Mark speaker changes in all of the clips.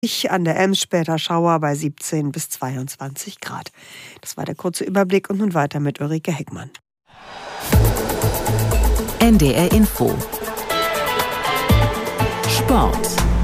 Speaker 1: An der Ems später Schauer bei 17 bis 22 Grad. Das war der kurze Überblick und nun weiter mit Ulrike Heckmann.
Speaker 2: NDR Info. Sport.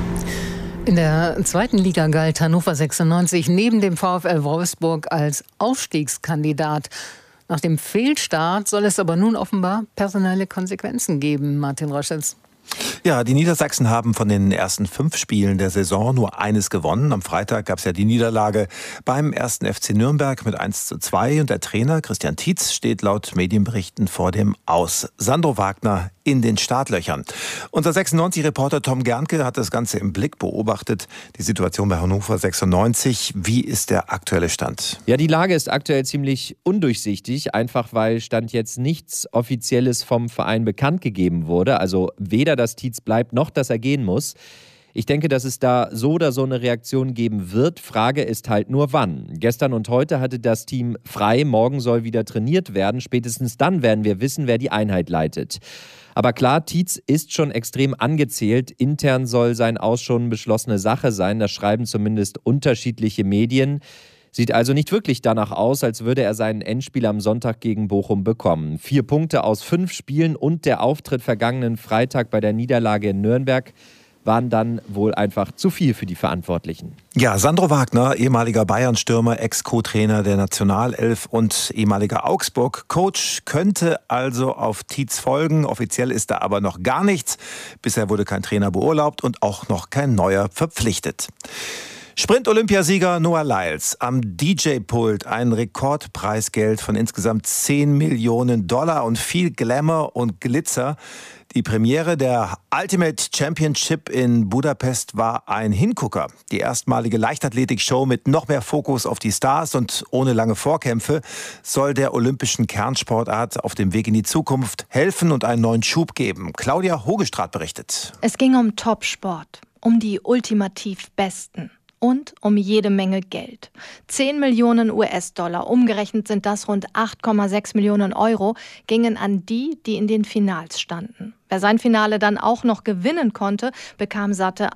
Speaker 3: In der zweiten Liga galt Hannover 96 neben dem VfL Wolfsburg als Aufstiegskandidat. Nach dem Fehlstart soll es aber nun offenbar personelle Konsequenzen geben, Martin Röschels.
Speaker 4: Ja, die Niedersachsen haben von den ersten 5 Spielen der Saison nur eines gewonnen. Am Freitag gab es ja die Niederlage beim 1. FC Nürnberg mit 1:2 und der Trainer Christian Tietz steht laut Medienberichten vor dem Aus. Sandro Wagner in den Startlöchern. Unser 96-Reporter Tom Gernke hat das Ganze im Blick beobachtet. Die Situation bei Hannover 96. Wie ist der aktuelle Stand?
Speaker 5: Ja, die Lage ist aktuell ziemlich undurchsichtig, einfach weil Stand jetzt nichts Offizielles vom Verein bekannt gegeben wurde. Also weder, dass Tietz bleibt, noch, dass er gehen muss. Ich denke, dass es da so oder so eine Reaktion geben wird. Frage ist halt nur, wann. Gestern und heute hatte das Team frei. Morgen soll wieder trainiert werden. Spätestens dann werden wir wissen, wer die Einheit leitet. Aber klar, Tietz ist schon extrem angezählt. Intern soll sein Aus schon beschlossene Sache sein. Das schreiben zumindest unterschiedliche Medien. Sieht also nicht wirklich danach aus, als würde er seinen Endspiel am Sonntag gegen Bochum bekommen. 4 Punkte aus 5 Spielen und der Auftritt vergangenen Freitag bei der Niederlage in Nürnberg waren dann wohl einfach zu viel für die Verantwortlichen.
Speaker 4: Ja, Sandro Wagner, ehemaliger Bayern-Stürmer, Ex-Co-Trainer der Nationalelf und ehemaliger Augsburg-Coach, könnte also auf Tietz folgen. Offiziell ist da aber noch gar nichts. Bisher wurde kein Trainer beurlaubt und auch noch kein neuer verpflichtet. Sprint-Olympiasieger Noah Lyles am DJ-Pult ein Rekordpreisgeld von insgesamt $10 Millionen und viel Glamour und Glitzer. Die Premiere der Ultimate Championship in Budapest war ein Hingucker. Die erstmalige Leichtathletik-Show mit noch mehr Fokus auf die Stars und ohne lange Vorkämpfe soll der olympischen Kernsportart auf dem Weg in die Zukunft helfen und einen neuen Schub geben. Claudia Hogestraat berichtet.
Speaker 6: Es ging um Topsport, um die ultimativ Besten. Und um jede Menge Geld. 10 Millionen US-Dollar, umgerechnet sind das rund 8,6 Millionen Euro, gingen an die, die in den Finals standen. Wer sein Finale dann auch noch gewinnen konnte, bekam satte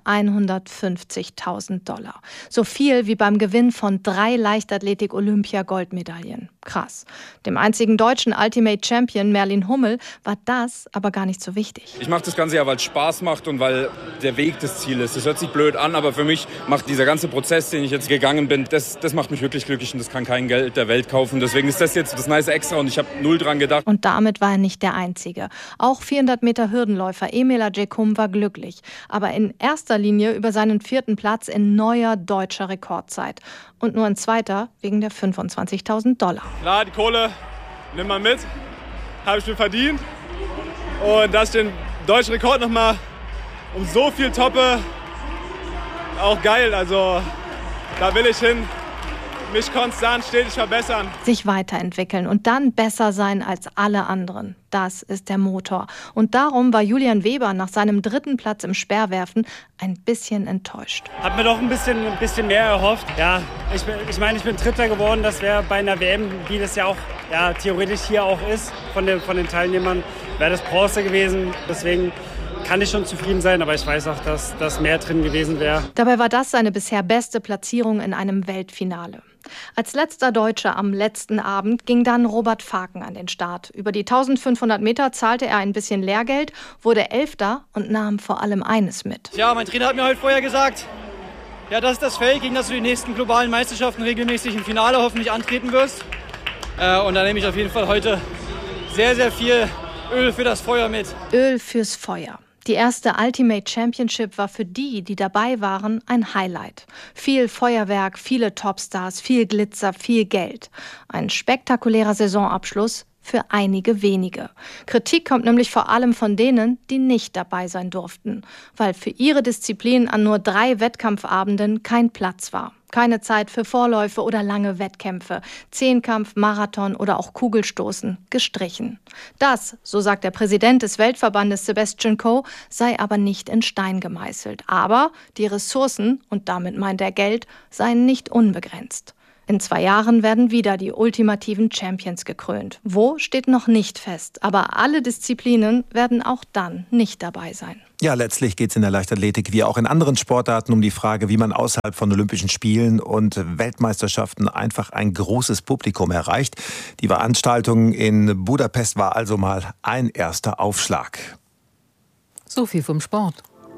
Speaker 6: $150.000. So viel wie beim Gewinn von 3 Leichtathletik-Olympia-Goldmedaillen. Krass. Dem einzigen deutschen Ultimate Champion Merlin Hummel war das aber gar nicht so wichtig.
Speaker 7: Ich mache das Ganze ja, weil es Spaß macht und weil der Weg das Ziel ist. Das hört sich blöd an, aber für mich macht dieser ganze Prozess, den ich jetzt gegangen bin, das macht mich wirklich glücklich und das kann kein Geld der Welt kaufen. Deswegen ist das jetzt das nice Extra und ich habe null dran gedacht.
Speaker 6: Und damit war er nicht der Einzige. Auch 400 Meter Hürdenläufer Emil Ajecum war glücklich, aber in erster Linie über seinen 4. Platz in neuer deutscher Rekordzeit. Und nur ein zweiter wegen der $25.000.
Speaker 8: Klar, die Kohle nimmt man mit, habe ich mir verdient. Und dass ich den deutschen Rekord nochmal um so viel toppe, auch geil. Also da will ich hin. Mich konstant, stetig verbessern.
Speaker 6: Sich weiterentwickeln und dann besser sein als alle anderen. Das ist der Motor. Und darum war Julian Weber nach seinem 3. Platz im Speerwerfen ein bisschen enttäuscht.
Speaker 9: Hab mir doch ein bisschen mehr erhofft. Ja, ich meine, ich bin Dritter geworden. Das wäre bei einer WM, wie das ja auch theoretisch hier auch ist, von den Teilnehmern, wäre das Bronze gewesen. Deswegen kann ich schon zufrieden sein, aber ich weiß auch, dass das mehr drin gewesen wäre.
Speaker 6: Dabei war das seine bisher beste Platzierung in einem Weltfinale. Als letzter Deutscher am letzten Abend ging dann Robert Faken an den Start. Über die 1500 Meter zahlte er ein bisschen Lehrgeld, wurde 11. und nahm vor allem eines mit.
Speaker 10: Ja, mein Trainer hat mir heute vorher gesagt, ja, das ist das Feld, gegen das du die nächsten globalen Meisterschaften regelmäßig im Finale hoffentlich antreten wirst. Und da nehme ich auf jeden Fall heute sehr, sehr viel Öl für das Feuer mit.
Speaker 6: Öl fürs Feuer. Die erste Ultimate Championship war für die, die dabei waren, ein Highlight. Viel Feuerwerk, viele Topstars, viel Glitzer, viel Geld. Ein spektakulärer Saisonabschluss für einige wenige. Kritik kommt nämlich vor allem von denen, die nicht dabei sein durften, weil für ihre Disziplin an nur 3 Wettkampfabenden kein Platz war. Keine Zeit für Vorläufe oder lange Wettkämpfe. Zehnkampf, Marathon oder auch Kugelstoßen gestrichen. Das, so sagt der Präsident des Weltverbandes Sebastian Coe, sei aber nicht in Stein gemeißelt. Aber die Ressourcen, und damit meint er Geld, seien nicht unbegrenzt. In 2 Jahren werden wieder die ultimativen Champions gekrönt. Wo, steht noch nicht fest. Aber alle Disziplinen werden auch dann nicht dabei sein.
Speaker 4: Ja, letztlich geht es in der Leichtathletik wie auch in anderen Sportarten um die Frage, wie man außerhalb von Olympischen Spielen und Weltmeisterschaften einfach ein großes Publikum erreicht. Die Veranstaltung in Budapest war also mal ein erster Aufschlag.
Speaker 3: So viel vom Sport.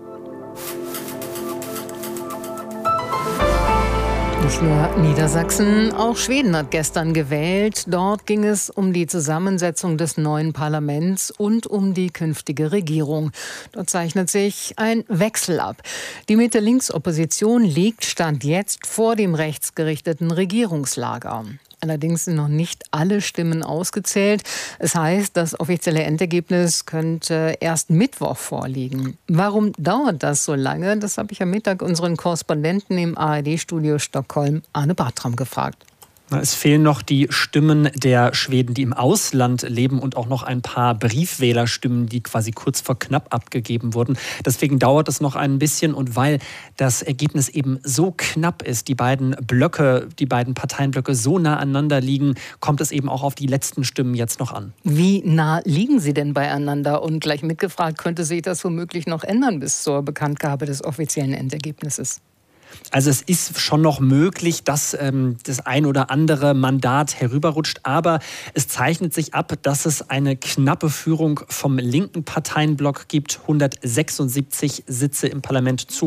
Speaker 3: Nicht nur Niedersachsen, auch Schweden hat gestern gewählt. Dort ging es um die Zusammensetzung des neuen Parlaments und um die künftige Regierung. Dort zeichnet sich ein Wechsel ab. Die Mitte-Links-Opposition liegt Stand jetzt vor dem rechtsgerichteten Regierungslager. Allerdings sind noch nicht alle Stimmen ausgezählt. Es heißt, das offizielle Endergebnis könnte erst Mittwoch vorliegen. Warum dauert das so lange? Das habe ich am Mittag unseren Korrespondenten im ARD-Studio Stockholm, Arne Bartram, gefragt.
Speaker 11: Es fehlen noch die Stimmen der Schweden, die im Ausland leben und auch noch ein paar Briefwählerstimmen, die quasi kurz vor knapp abgegeben wurden. Deswegen dauert es noch ein bisschen und weil das Ergebnis eben so knapp ist, die beiden Parteienblöcke so nah aneinander liegen, kommt es eben auch auf die letzten Stimmen jetzt noch an.
Speaker 3: Wie nah liegen sie denn beieinander? Und gleich mitgefragt, könnte sich das womöglich noch ändern bis zur Bekanntgabe des offiziellen Endergebnisses?
Speaker 11: Also es ist schon noch möglich, dass das ein oder andere Mandat herüberrutscht, aber es zeichnet sich ab, dass es eine knappe Führung vom linken Parteienblock gibt. 176 Sitze im Parlament zu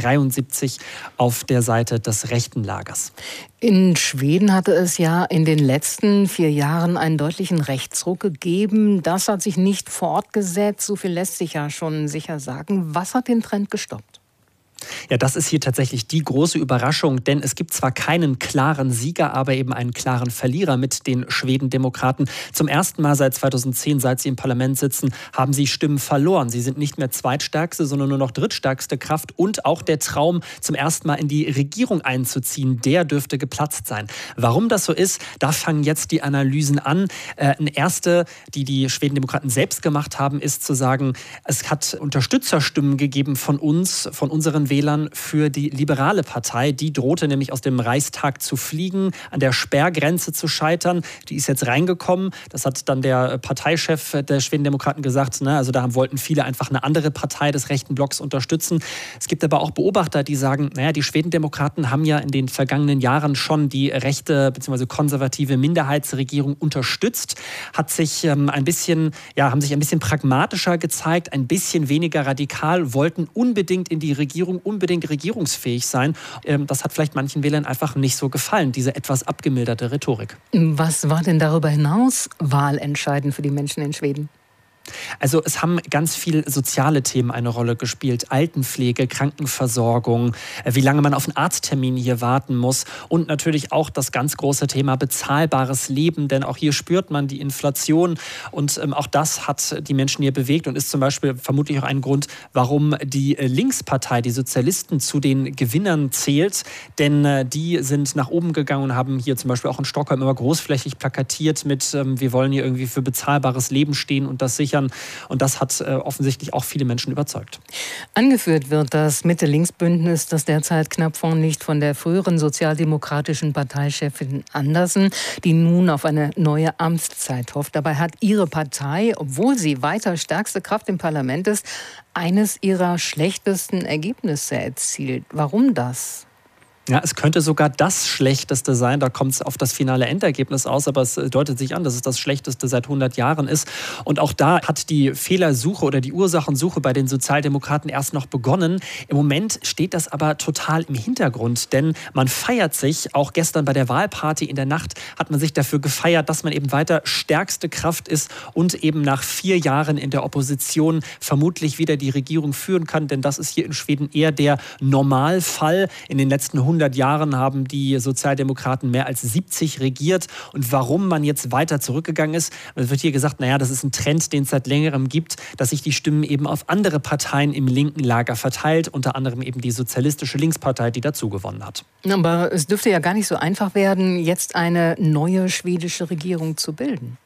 Speaker 11: 173 auf der Seite des rechten Lagers.
Speaker 3: In Schweden hatte es ja in den letzten 4 Jahren einen deutlichen Rechtsruck gegeben. Das hat sich nicht fortgesetzt, so viel lässt sich ja schon sicher sagen. Was hat den Trend gestoppt?
Speaker 11: Ja, das ist hier tatsächlich die große Überraschung, denn es gibt zwar keinen klaren Sieger, aber eben einen klaren Verlierer mit den Schwedendemokraten. Zum ersten Mal seit 2010, seit sie im Parlament sitzen, haben sie Stimmen verloren. Sie sind nicht mehr zweitstärkste, sondern nur noch drittstärkste Kraft und auch der Traum, zum ersten Mal in die Regierung einzuziehen, der dürfte geplatzt sein. Warum das so ist, da fangen jetzt die Analysen an. Eine erste, die Schwedendemokraten selbst gemacht haben, ist zu sagen, es hat Unterstützerstimmen gegeben von uns, von unseren Wählern für die liberale Partei. Die drohte nämlich aus dem Reichstag zu fliegen, an der Sperrgrenze zu scheitern. Die ist jetzt reingekommen. Das hat dann der Parteichef der Schwedendemokraten gesagt. Also da wollten viele einfach eine andere Partei des rechten Blocks unterstützen. Es gibt aber auch Beobachter, die sagen, die Schwedendemokraten haben ja in den vergangenen Jahren schon die rechte bzw. konservative Minderheitsregierung unterstützt, haben sich ein bisschen pragmatischer gezeigt, ein bisschen weniger radikal, wollten unbedingt in die Regierung, unbedingt regierungsfähig sein. Das hat vielleicht manchen Wählern einfach nicht so gefallen, diese etwas abgemilderte Rhetorik.
Speaker 3: Was war denn darüber hinaus wahlentscheidend für die Menschen in Schweden?
Speaker 11: Also es haben ganz viele soziale Themen eine Rolle gespielt. Altenpflege, Krankenversorgung, wie lange man auf einen Arzttermin hier warten muss und natürlich auch das ganz große Thema bezahlbares Leben, denn auch hier spürt man die Inflation und auch das hat die Menschen hier bewegt und ist zum Beispiel vermutlich auch ein Grund, warum die Linkspartei, die Sozialisten, zu den Gewinnern zählt, denn die sind nach oben gegangen und haben hier zum Beispiel auch in Stockholm immer großflächig plakatiert mit wir wollen hier irgendwie für bezahlbares Leben stehen und das sichern. Und das hat offensichtlich auch viele Menschen überzeugt.
Speaker 3: Angeführt wird das Mitte-Links-Bündnis, das derzeit knapp vorn liegt, von der früheren sozialdemokratischen Parteichefin Andersen, die nun auf eine neue Amtszeit hofft. Dabei hat ihre Partei, obwohl sie weiter stärkste Kraft im Parlament ist, eines ihrer schlechtesten Ergebnisse erzielt. Warum das?
Speaker 11: Ja, es könnte sogar das Schlechteste sein. Da kommt es auf das finale Endergebnis aus, aber es deutet sich an, dass es das Schlechteste seit 100 Jahren ist. Und auch da hat die Fehlersuche oder die Ursachensuche bei den Sozialdemokraten erst noch begonnen. Im Moment steht das aber total im Hintergrund, denn man feiert sich, auch gestern bei der Wahlparty in der Nacht hat man sich dafür gefeiert, dass man eben weiter stärkste Kraft ist und eben nach 4 Jahren in der Opposition vermutlich wieder die Regierung führen kann, denn das ist hier in Schweden eher der Normalfall. In den letzten 100 Jahren haben die Sozialdemokraten mehr als 70 regiert. Und warum man jetzt weiter zurückgegangen ist, es wird hier gesagt, das ist ein Trend, den es seit längerem gibt, dass sich die Stimmen eben auf andere Parteien im linken Lager verteilt, unter anderem eben die sozialistische Linkspartei, die dazu gewonnen hat.
Speaker 3: Aber es dürfte ja gar nicht so einfach werden, jetzt eine neue schwedische Regierung zu bilden.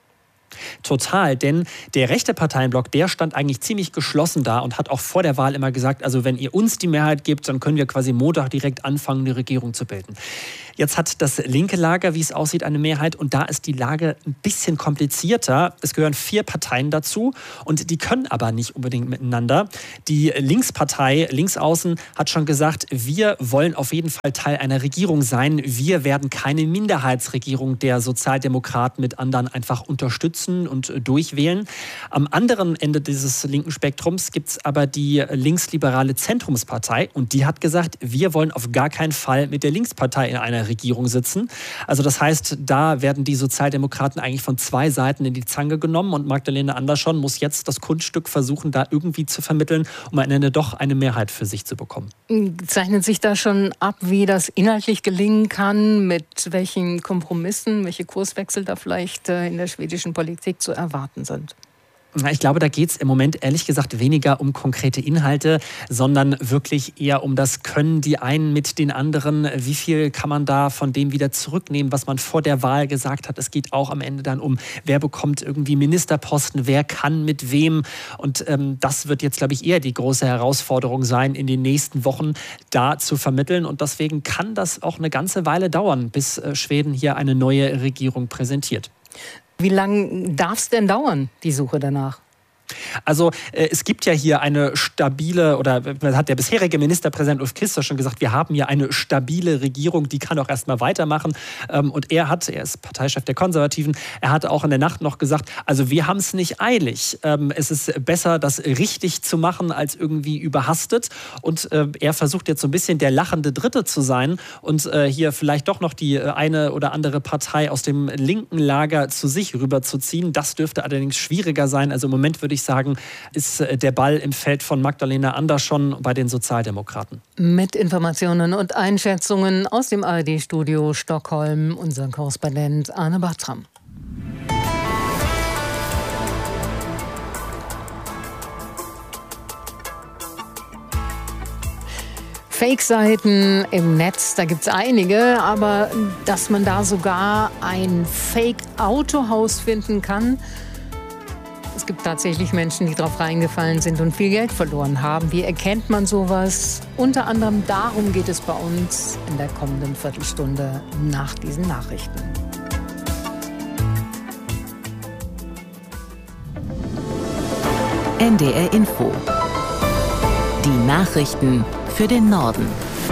Speaker 11: Total, denn der rechte Parteienblock, der stand eigentlich ziemlich geschlossen da und hat auch vor der Wahl immer gesagt, also wenn ihr uns die Mehrheit gebt, dann können wir quasi Montag direkt anfangen, eine Regierung zu bilden. Jetzt hat das linke Lager, wie es aussieht, eine Mehrheit und da ist die Lage ein bisschen komplizierter. Es gehören 4 Parteien dazu und die können aber nicht unbedingt miteinander. Die Linkspartei, Linksaußen, hat schon gesagt, wir wollen auf jeden Fall Teil einer Regierung sein. Wir werden keine Minderheitsregierung der Sozialdemokraten mit anderen einfach unterstützen und durchwählen. Am anderen Ende dieses linken Spektrums gibt es aber die linksliberale Zentrumspartei und die hat gesagt, wir wollen auf gar keinen Fall mit der Linkspartei in einer Regierung sitzen. Also das heißt, da werden die Sozialdemokraten eigentlich von 2 Seiten in die Zange genommen und Magdalena Andersson muss jetzt das Kunststück versuchen, da irgendwie zu vermitteln, um am Ende doch eine Mehrheit für sich zu bekommen.
Speaker 3: Zeichnet sich da schon ab, wie das inhaltlich gelingen kann, mit welchen Kompromissen, welche Kurswechsel da vielleicht in der schwedischen Politik zu erwarten sind?
Speaker 11: Ich glaube, da geht es im Moment ehrlich gesagt weniger um konkrete Inhalte, sondern wirklich eher um das Können die einen mit den anderen. Wie viel kann man da von dem wieder zurücknehmen, was man vor der Wahl gesagt hat? Es geht auch am Ende dann um, wer bekommt irgendwie Ministerposten, wer kann mit wem. Und das wird jetzt, glaube ich, eher die große Herausforderung sein, in den nächsten Wochen da zu vermitteln. Und deswegen kann das auch eine ganze Weile dauern, bis Schweden hier eine neue Regierung präsentiert.
Speaker 3: Wie lange darf es denn dauern, die Suche danach?
Speaker 11: Also es gibt ja hier eine stabile, oder hat der bisherige Ministerpräsident Ulf Kristersson schon gesagt, wir haben ja eine stabile Regierung, die kann auch erstmal weitermachen. Und er ist Parteichef der Konservativen, er hat auch in der Nacht noch gesagt, also wir haben es nicht eilig. Es ist besser, das richtig zu machen, als irgendwie überhastet. Und er versucht jetzt so ein bisschen der lachende Dritte zu sein und hier vielleicht doch noch die eine oder andere Partei aus dem linken Lager zu sich rüberzuziehen. Das dürfte allerdings schwieriger sein. Also im Moment würde ich sagen, ist der Ball im Feld von Magdalena Andersson bei den Sozialdemokraten.
Speaker 3: Mit Informationen und Einschätzungen aus dem ARD-Studio Stockholm, unser Korrespondent Arne Bartram. Fake-Seiten im Netz, da gibt es einige, aber dass man da sogar ein Fake-Autohaus finden kann. Es gibt tatsächlich Menschen, die drauf reingefallen sind und viel Geld verloren haben. Wie erkennt man sowas? Unter anderem darum geht es bei uns in der kommenden Viertelstunde nach diesen Nachrichten.
Speaker 2: NDR Info. Die Nachrichten für den Norden.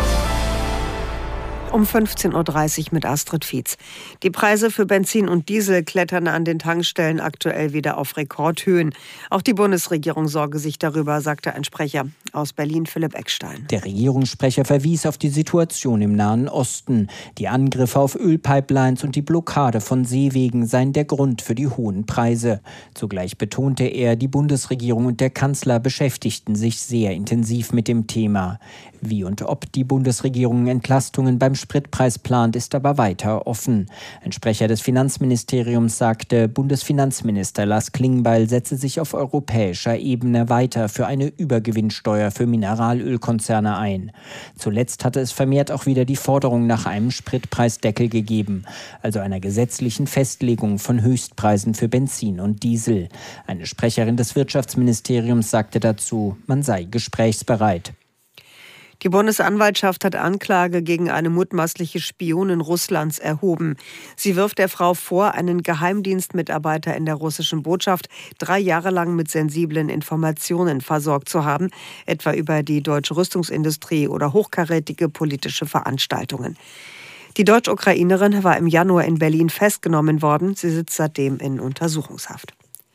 Speaker 1: Um 15.30 Uhr mit Astrid Fietz. Die Preise für Benzin und Diesel klettern an den Tankstellen aktuell wieder auf Rekordhöhen. Auch die Bundesregierung sorge sich darüber, sagte ein Sprecher. Aus Berlin Philipp Eckstein.
Speaker 12: Der Regierungssprecher verwies auf die Situation im Nahen Osten. Die Angriffe auf Ölpipelines und die Blockade von Seewegen seien der Grund für die hohen Preise. Zugleich betonte er, die Bundesregierung und der Kanzler beschäftigten sich sehr intensiv mit dem Thema. Wie und ob die Bundesregierung Entlastungen beim Spritpreis plant, ist aber weiter offen. Ein Sprecher des Finanzministeriums sagte, Bundesfinanzminister Lars Klingbeil setze sich auf europäischer Ebene weiter für eine Übergewinnsteuer für Mineralölkonzerne ein. Zuletzt hatte es vermehrt auch wieder die Forderung nach einem Spritpreisdeckel gegeben, also einer gesetzlichen Festlegung von Höchstpreisen für Benzin und Diesel. Eine Sprecherin des Wirtschaftsministeriums sagte dazu, man sei gesprächsbereit.
Speaker 1: Die Bundesanwaltschaft hat Anklage gegen eine mutmaßliche Spionin Russlands erhoben. Sie wirft der Frau vor, einen Geheimdienstmitarbeiter in der russischen Botschaft 3 Jahre lang mit sensiblen Informationen versorgt zu haben, etwa über die deutsche Rüstungsindustrie oder hochkarätige politische Veranstaltungen. Die Deutsch-Ukrainerin war im Januar in Berlin festgenommen worden. Sie sitzt seitdem in Untersuchungshaft.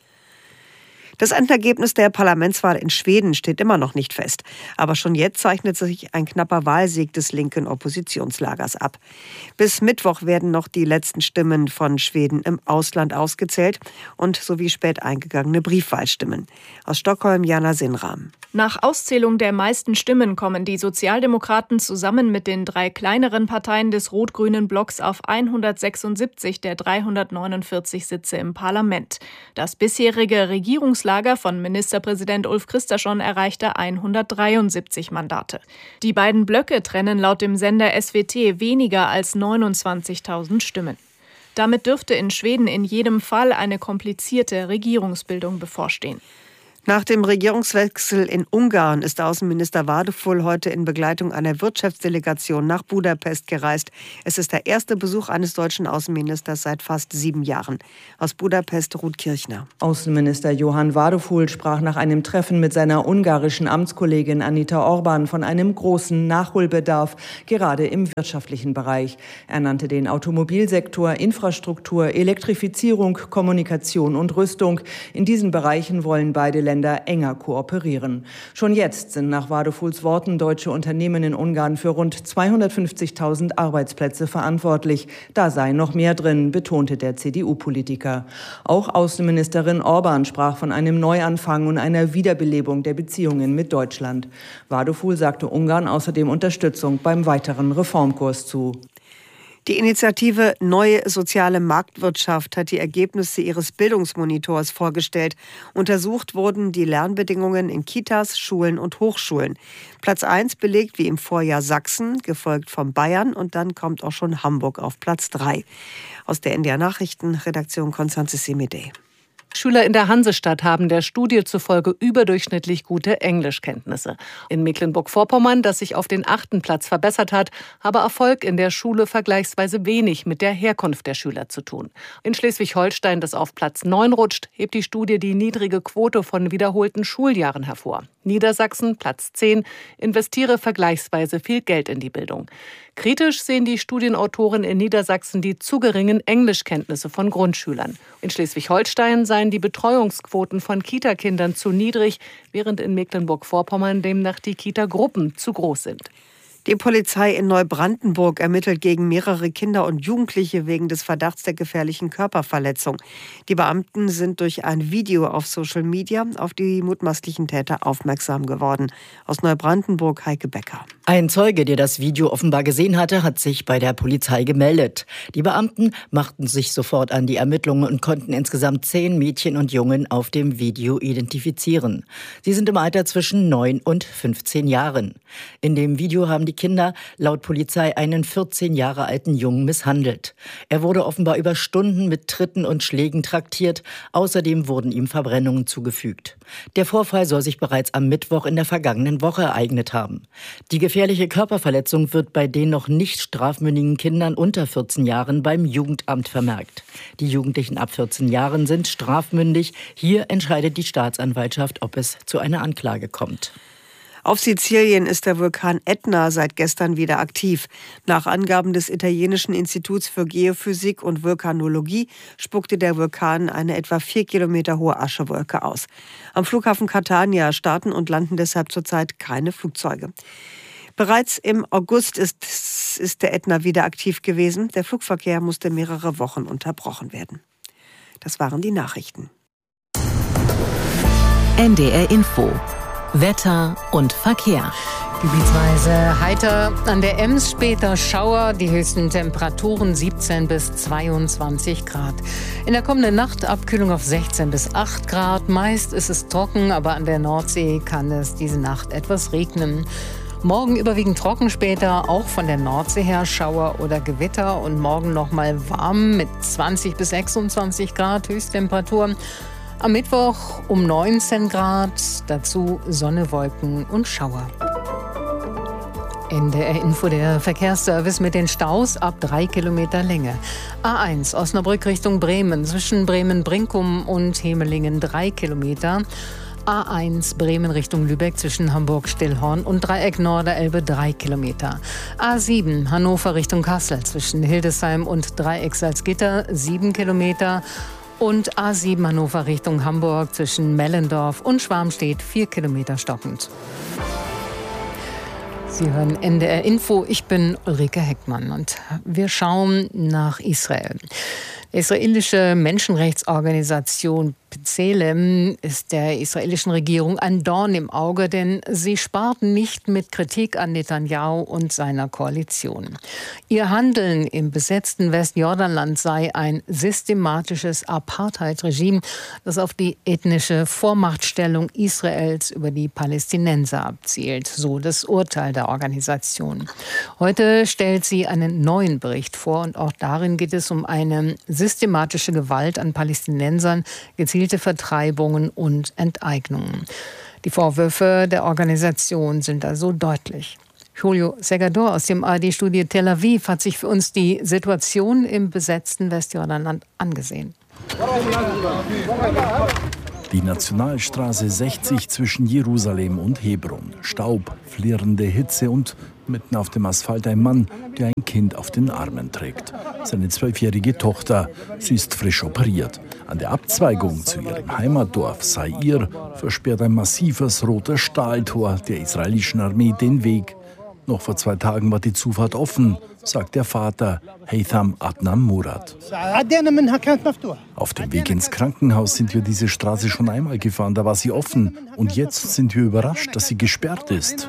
Speaker 1: Das Endergebnis der Parlamentswahl in Schweden steht immer noch nicht fest. Aber schon jetzt zeichnet sich ein knapper Wahlsieg des linken Oppositionslagers ab. Bis Mittwoch werden noch die letzten Stimmen von Schweden im Ausland ausgezählt und sowie spät eingegangene Briefwahlstimmen. Aus Stockholm Jana Sinram.
Speaker 13: Nach Auszählung der meisten Stimmen kommen die Sozialdemokraten zusammen mit den 3 kleineren Parteien des rot-grünen Blocks auf 176 der 349 Sitze im Parlament. Das bisherige Regierungslager von Ministerpräsident Ulf Kristersson erreichte 173 Mandate. Die beiden Blöcke trennen laut dem Sender SWT weniger als 29.000 Stimmen. Damit dürfte in Schweden in jedem Fall eine komplizierte Regierungsbildung bevorstehen.
Speaker 1: Nach dem Regierungswechsel in Ungarn ist Außenminister Vardafol heute in Begleitung einer Wirtschaftsdelegation nach Budapest gereist. Es ist der erste Besuch eines deutschen Außenministers seit fast 7 Jahren. Aus Budapest Ruth Kirchner.
Speaker 14: Außenminister Johann Vardafol sprach nach einem Treffen mit seiner ungarischen Amtskollegin Anita Orban von einem großen Nachholbedarf, gerade im wirtschaftlichen Bereich. Er nannte den Automobilsektor, Infrastruktur, Elektrifizierung, Kommunikation und Rüstung. In diesen Bereichen wollen beide Länder enger kooperieren. Schon jetzt sind nach Vardafols Worten deutsche Unternehmen in Ungarn für rund 250.000 Arbeitsplätze verantwortlich. Da sei noch mehr drin, betonte der CDU-Politiker. Auch Außenministerin Orban sprach von einem Neuanfang und einer Wiederbelebung der Beziehungen mit Deutschland. Vardafol sagte Ungarn außerdem Unterstützung beim weiteren Reformkurs zu.
Speaker 1: Die Initiative Neue Soziale Marktwirtschaft hat die Ergebnisse ihres Bildungsmonitors vorgestellt. Untersucht wurden die Lernbedingungen in Kitas, Schulen und Hochschulen. Platz 1 belegt wie im Vorjahr Sachsen, gefolgt von Bayern, und dann kommt auch schon Hamburg auf Platz 3. Aus der NDR Nachrichtenredaktion Konstanze Semidey.
Speaker 15: Schüler in der Hansestadt haben der Studie zufolge überdurchschnittlich gute Englischkenntnisse. In Mecklenburg-Vorpommern, das sich auf den 8. Platz verbessert hat, habe Erfolg in der Schule vergleichsweise wenig mit der Herkunft der Schüler zu tun. In Schleswig-Holstein, das auf Platz 9 rutscht, hebt die Studie die niedrige Quote von wiederholten Schuljahren hervor. Niedersachsen, Platz 10, investiere vergleichsweise viel Geld in die Bildung. Kritisch sehen die Studienautoren in Niedersachsen die zu geringen Englischkenntnisse von Grundschülern. In Schleswig-Holstein seien die Betreuungsquoten von Kitakindern zu niedrig, während in Mecklenburg-Vorpommern demnach die Kitagruppen zu groß sind.
Speaker 1: Die Polizei in Neubrandenburg ermittelt gegen mehrere Kinder und Jugendliche wegen des Verdachts der gefährlichen Körperverletzung. Die Beamten sind durch ein Video auf Social Media auf die mutmaßlichen Täter aufmerksam geworden. Aus Neubrandenburg Heike Becker.
Speaker 16: Ein Zeuge, der das Video offenbar gesehen hatte, hat sich bei der Polizei gemeldet. Die Beamten machten sich sofort an die Ermittlungen und konnten insgesamt 10 Mädchen und Jungen auf dem Video identifizieren. Sie sind im Alter zwischen 9 und 15 Jahren. In dem Video haben die Kinder laut Polizei einen 14 Jahre alten Jungen misshandelt. Er wurde offenbar über Stunden mit Tritten und Schlägen traktiert. Außerdem wurden ihm Verbrennungen zugefügt. Der Vorfall soll sich bereits am Mittwoch in der vergangenen Woche ereignet haben. Die gefährliche Körperverletzung wird bei den noch nicht strafmündigen Kindern unter 14 Jahren beim Jugendamt vermerkt. Die Jugendlichen ab 14 Jahren sind strafmündig. Hier entscheidet die Staatsanwaltschaft, ob es zu einer Anklage kommt.
Speaker 1: Auf Sizilien ist der Vulkan Etna seit gestern wieder aktiv. Nach Angaben des italienischen Instituts für Geophysik und Vulkanologie spuckte der Vulkan eine etwa 4 Kilometer hohe Aschewolke aus. Am Flughafen Catania starten und landen deshalb zurzeit keine Flugzeuge. Bereits im August ist der Etna wieder aktiv gewesen. Der Flugverkehr musste mehrere Wochen unterbrochen werden. Das waren die Nachrichten.
Speaker 2: NDR Info. Wetter und Verkehr.
Speaker 3: Gebietsweise heiter, an der Ems später Schauer, die höchsten Temperaturen 17 bis 22 Grad. In der kommenden Nacht Abkühlung auf 16 bis 8 Grad. Meist ist es trocken, aber an der Nordsee kann es diese Nacht etwas regnen. Morgen überwiegend trocken, später auch von der Nordsee her Schauer oder Gewitter und morgen nochmal warm mit 20 bis 26 Grad Höchsttemperatur. Am Mittwoch um 19 Grad, dazu Sonne, Wolken und Schauer. NDR Info, der Verkehrsservice mit den Staus ab 3 Kilometer Länge. A1 Osnabrück Richtung Bremen, zwischen Bremen-Brinkum und Hemelingen 3 Kilometer. A1 Bremen Richtung Lübeck zwischen Hamburg-Stillhorn und Dreieck Norderelbe 3 Kilometer. A7 Hannover Richtung Kassel zwischen Hildesheim und Dreieck Salzgitter 7 Kilometer. Und A7 Hannover Richtung Hamburg zwischen Mellendorf und Schwarmstedt 4 Kilometer stockend. Sie hören NDR Info, ich bin Ulrike Heckmann und wir schauen nach Israel. Die israelische Menschenrechtsorganisation B'Tselem ist der israelischen Regierung ein Dorn im Auge, denn sie spart nicht mit Kritik an Netanyahu und seiner Koalition. Ihr Handeln im besetzten Westjordanland sei ein systematisches Apartheid-Regime, das auf die ethnische Vormachtstellung Israels über die Palästinenser abzielt, so das Urteil der Organisation. Heute stellt sie einen neuen Bericht vor und auch darin geht es um eine systematische Gewalt an Palästinensern, gezielte Vertreibungen und Enteignungen. Die Vorwürfe der Organisation sind also deutlich. Julio Segador aus dem ARD-Studio Tel Aviv hat sich für uns die Situation im besetzten Westjordanland angesehen.
Speaker 17: Die Nationalstraße 60 zwischen Jerusalem und Hebron. Staub, flirrende Hitze und mitten auf dem Asphalt ein Mann, der ein Kind auf den Armen trägt. Seine 12-jährige Tochter. Sie ist frisch operiert. An der Abzweigung zu ihrem Heimatdorf Sair versperrt ein massives rotes Stahltor der israelischen Armee den Weg. Noch vor 2 Tagen war die Zufahrt offen, sagt der Vater Heitham Adnam Murad. Auf dem Weg ins Krankenhaus sind wir diese Straße schon einmal gefahren, da war sie offen. Und jetzt sind wir überrascht, dass sie gesperrt ist.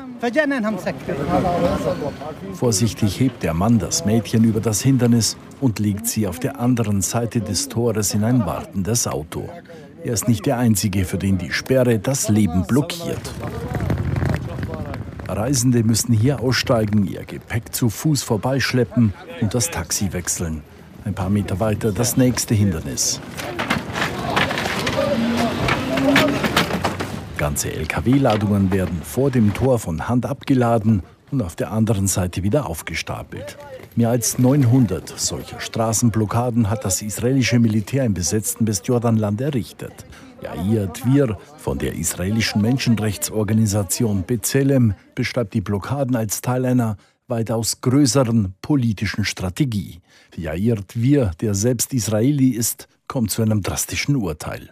Speaker 17: Vorsichtig hebt der Mann das Mädchen über das Hindernis und legt sie auf der anderen Seite des Tores in ein wartendes Auto. Er ist nicht der Einzige, für den die Sperre das Leben blockiert. Reisende müssen hier aussteigen, ihr Gepäck zu Fuß vorbeischleppen und das Taxi wechseln. Ein paar Meter weiter das nächste Hindernis. Ganze LKW-Ladungen werden vor dem Tor von Hand abgeladen und auf der anderen Seite wieder aufgestapelt. Mehr als 900 solcher Straßenblockaden hat das israelische Militär im besetzten Westjordanland errichtet. Yair Dvir von der israelischen Menschenrechtsorganisation B'Tselem beschreibt die Blockaden als Teil einer weitaus größeren politischen Strategie. Yair Dvir, der selbst Israeli ist, kommt zu einem drastischen Urteil.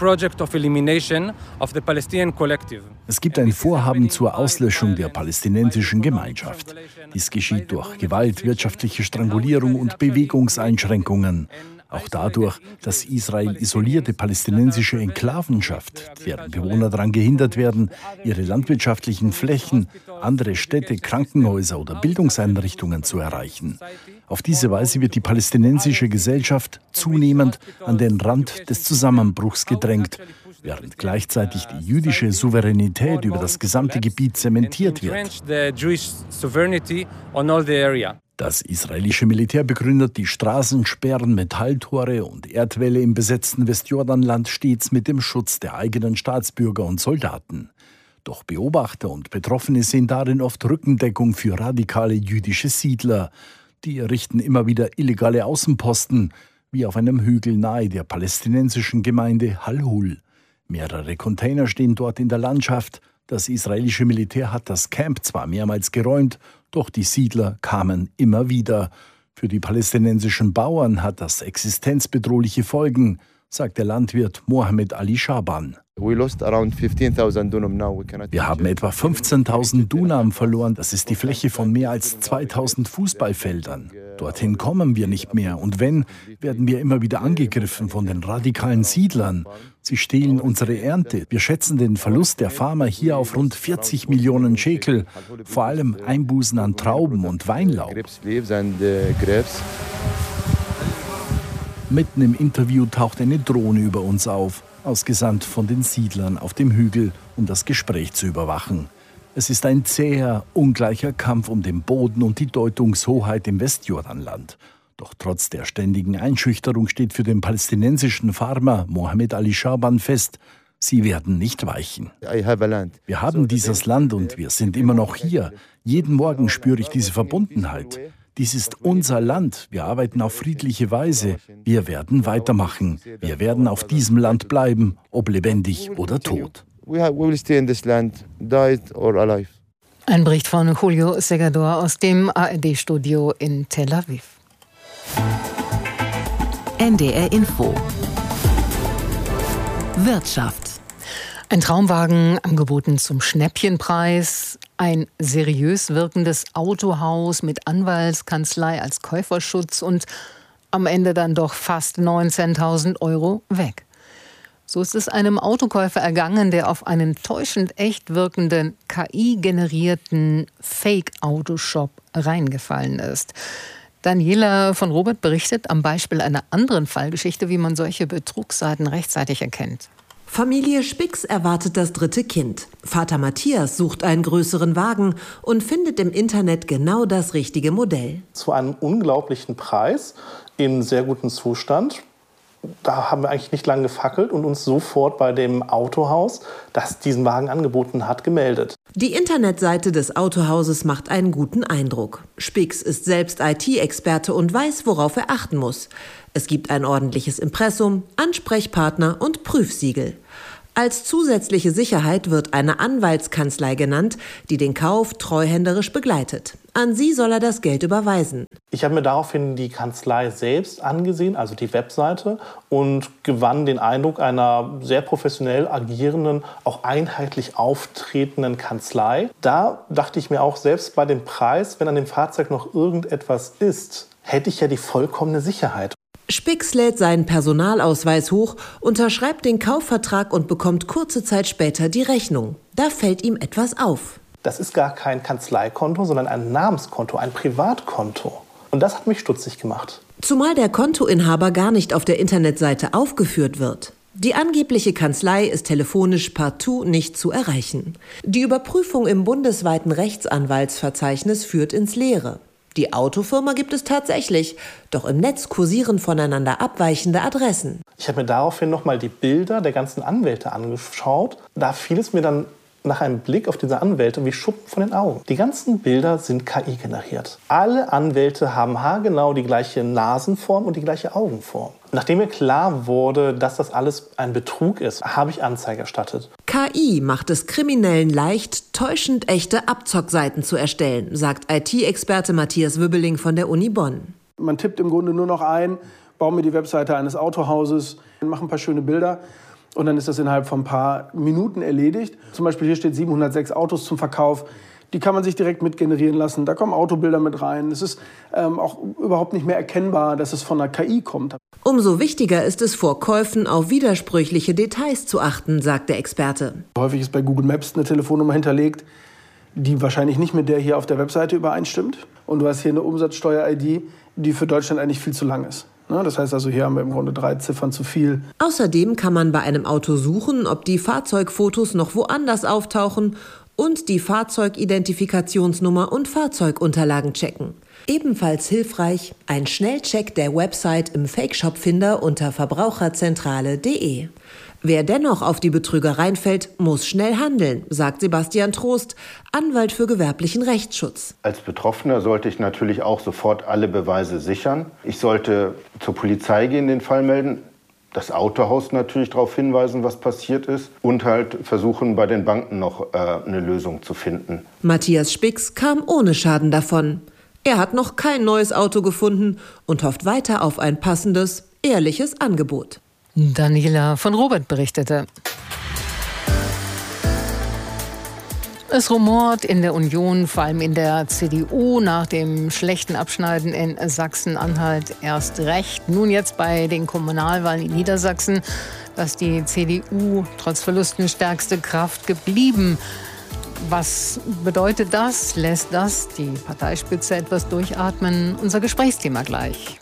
Speaker 17: Es gibt ein Vorhaben zur Auslöschung der palästinensischen Gemeinschaft. Dies geschieht durch Gewalt, wirtschaftliche Strangulierung und Bewegungseinschränkungen. Auch dadurch, dass Israel isolierte palästinensische Enklaven schafft, deren Bewohner daran gehindert werden, ihre landwirtschaftlichen Flächen, andere Städte, Krankenhäuser oder Bildungseinrichtungen zu erreichen. Auf diese Weise wird die palästinensische Gesellschaft zunehmend an den Rand des Zusammenbruchs gedrängt, während gleichzeitig die jüdische Souveränität über das gesamte Gebiet zementiert wird. Das israelische Militär begründet die Straßensperren, Metalltore und Erdwälle im besetzten Westjordanland stets mit dem Schutz der eigenen Staatsbürger und Soldaten. Doch Beobachter und Betroffene sehen darin oft Rückendeckung für radikale jüdische Siedler. Die errichten immer wieder illegale Außenposten, wie auf einem Hügel nahe der palästinensischen Gemeinde Halhul. Mehrere Container stehen dort in der Landschaft. Das israelische Militär hat das Camp zwar mehrmals geräumt, doch die Siedler kamen immer wieder. Für die palästinensischen Bauern hat das existenzbedrohliche Folgen, sagt der Landwirt Mohammed Ali Shaban. Wir haben etwa 15.000 Dunam verloren. Das ist die Fläche von mehr als 2.000 Fußballfeldern. Dorthin kommen wir nicht mehr. Und wenn, werden wir immer wieder angegriffen von den radikalen Siedlern. Sie stehlen unsere Ernte. Wir schätzen den Verlust der Farmer hier auf rund 40 Millionen Shekel. Vor allem Einbußen an Trauben und Weinlaub. Mitten im Interview taucht eine Drohne über uns auf, ausgesandt von den Siedlern auf dem Hügel, um das Gespräch zu überwachen. Es ist ein zäher, ungleicher Kampf um den Boden und die Deutungshoheit im Westjordanland. Doch trotz der ständigen Einschüchterung steht für den palästinensischen Farmer Mohammed Ali Shaban fest, sie werden nicht weichen. Wir haben dieses Land und wir sind immer noch hier. Jeden Morgen spüre ich diese Verbundenheit. Dies ist unser Land. Wir arbeiten auf friedliche Weise. Wir werden weitermachen. Wir werden auf diesem Land bleiben, ob lebendig oder tot.
Speaker 3: Ein Bericht von Julio Segador aus dem ARD-Studio in Tel Aviv.
Speaker 2: NDR Info. Wirtschaft.
Speaker 3: Ein Traumwagen angeboten zum Schnäppchenpreis, ein seriös wirkendes Autohaus mit Anwaltskanzlei als Käuferschutz und am Ende dann doch fast 19.000 € weg. So ist es einem Autokäufer ergangen, der auf einen täuschend echt wirkenden, KI-generierten Fake-Autoshop reingefallen ist. Daniela von Robert berichtet am Beispiel einer anderen Fallgeschichte, wie man solche Betrugsseiten rechtzeitig erkennt.
Speaker 18: Familie Spix erwartet das 3. Kind. Vater Matthias sucht einen größeren Wagen und findet im Internet genau das richtige Modell.
Speaker 19: Zu einem unglaublichen Preis, in sehr gutem Zustand. Da haben wir eigentlich nicht lange gefackelt und uns sofort bei dem Autohaus, das diesen Wagen angeboten hat, gemeldet.
Speaker 18: Die Internetseite des Autohauses macht einen guten Eindruck. Spix ist selbst IT-Experte und weiß, worauf er achten muss. Es gibt ein ordentliches Impressum, Ansprechpartner und Prüfsiegel. Als zusätzliche Sicherheit wird eine Anwaltskanzlei genannt, die den Kauf treuhänderisch begleitet. An sie soll er das Geld überweisen.
Speaker 19: Ich habe mir daraufhin die Kanzlei selbst angesehen, also die Webseite, und gewann den Eindruck einer sehr professionell agierenden, auch einheitlich auftretenden Kanzlei. Da dachte ich mir auch, selbst bei dem Preis, wenn an dem Fahrzeug noch irgendetwas ist, hätte ich ja die vollkommene Sicherheit.
Speaker 18: Spix lädt seinen Personalausweis hoch, unterschreibt den Kaufvertrag und bekommt kurze Zeit später die Rechnung. Da fällt ihm etwas auf.
Speaker 19: Das ist gar kein Kanzleikonto, sondern ein Namenskonto, ein Privatkonto. Und das hat mich stutzig gemacht.
Speaker 18: Zumal der Kontoinhaber gar nicht auf der Internetseite aufgeführt wird. Die angebliche Kanzlei ist telefonisch partout nicht zu erreichen. Die Überprüfung im bundesweiten Rechtsanwaltsverzeichnis führt ins Leere. Die Autofirma gibt es tatsächlich, doch im Netz kursieren voneinander abweichende Adressen.
Speaker 19: Ich habe mir daraufhin nochmal die Bilder der ganzen Anwälte angeschaut. Da fiel es mir dann nach einem Blick auf diese Anwälte wie Schuppen von den Augen. Die ganzen Bilder sind KI generiert. Alle Anwälte haben haargenau die gleiche Nasenform und die gleiche Augenform. Nachdem mir klar wurde, dass das alles ein Betrug ist, habe ich Anzeige erstattet.
Speaker 18: KI macht es Kriminellen leicht, täuschend echte Abzockseiten zu erstellen, sagt IT-Experte Matthias Wübbeling von der Uni Bonn.
Speaker 20: Man tippt im Grunde nur noch ein, baue mir die Webseite eines Autohauses, mache ein paar schöne Bilder. Und dann ist das innerhalb von ein paar Minuten erledigt. Zum Beispiel hier steht 706 Autos zum Verkauf. Die kann man sich direkt mit generieren lassen. Da kommen Autobilder mit rein. Es ist auch überhaupt nicht mehr erkennbar, dass es von der KI kommt.
Speaker 18: Umso wichtiger ist es, vor Käufen auf widersprüchliche Details zu achten, sagt der Experte.
Speaker 20: Häufig ist bei Google Maps eine Telefonnummer hinterlegt, die wahrscheinlich nicht mit der hier auf der Webseite übereinstimmt. Und du hast hier eine Umsatzsteuer-ID, die für Deutschland eigentlich viel zu lang ist. Das heißt also, hier haben wir im Grunde 3 Ziffern zu viel.
Speaker 18: Außerdem kann man bei einem Auto suchen, ob die Fahrzeugfotos noch woanders auftauchen und die Fahrzeugidentifikationsnummer und Fahrzeugunterlagen checken. Ebenfalls hilfreich ein Schnellcheck der Website im Fake-Shop-Finder unter verbraucherzentrale.de. Wer dennoch auf die Betrügereien fällt, muss schnell handeln, sagt Sebastian Trost, Anwalt für gewerblichen Rechtsschutz.
Speaker 21: Als Betroffener sollte ich natürlich auch sofort alle Beweise sichern. Ich sollte zur Polizei gehen, den Fall melden, das Autohaus natürlich darauf hinweisen, was passiert ist und halt versuchen, bei den Banken noch eine Lösung zu finden.
Speaker 18: Matthias Spix kam ohne Schaden davon. Er hat noch kein neues Auto gefunden und hofft weiter auf ein passendes, ehrliches Angebot.
Speaker 3: Daniela von Robert berichtete. Es rumort in der Union, vor allem in der CDU, nach dem schlechten Abschneiden in Sachsen-Anhalt erst recht. Nun jetzt bei den Kommunalwahlen in Niedersachsen, dass die CDU trotz Verlusten stärkste Kraft geblieben. Was bedeutet das? Lässt das die Parteispitze etwas durchatmen? Unser Gesprächsthema gleich.